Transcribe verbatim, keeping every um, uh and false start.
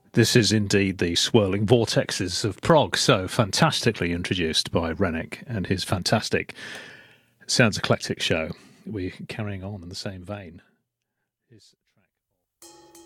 This is indeed the swirling vortexes of prog, so fantastically introduced by Rennick and his fantastic Sounds Eclectic show. We're carrying on in the same vein. His